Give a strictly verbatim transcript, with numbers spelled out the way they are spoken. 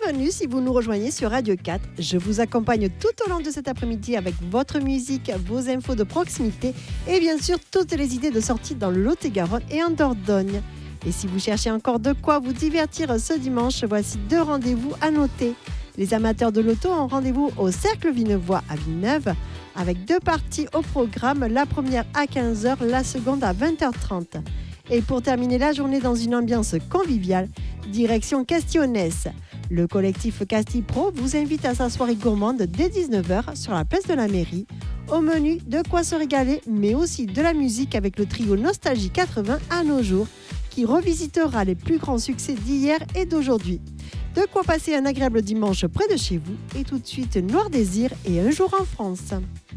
bienvenue si vous nous rejoignez sur Radio quatre. Je vous accompagne tout au long de cet après-midi avec votre musique, vos infos de proximité et bien sûr toutes les idées de sortie dans le Lot-et-Garonne et en Dordogne. Et si vous cherchez encore de quoi vous divertir ce dimanche, voici deux rendez-vous à noter. Les amateurs de l'auto ont rendez-vous au Cercle Vinevoix à Villeneuve avec deux parties au programme, la première à quinze heures, la seconde à vingt heures trente. Et pour terminer la journée dans une ambiance conviviale, direction Castionès. Le collectif Casti Pro vous invite à sa soirée gourmande dès dix-neuf heures sur la place de la mairie. Au menu, de quoi se régaler, mais aussi de la musique avec le trio Nostalgie quatre-vingts à nos jours, qui revisitera les plus grands succès d'hier et d'aujourd'hui. De quoi passer un agréable dimanche près de chez vous. Et tout de suite, Noir Désir et Un jour en France.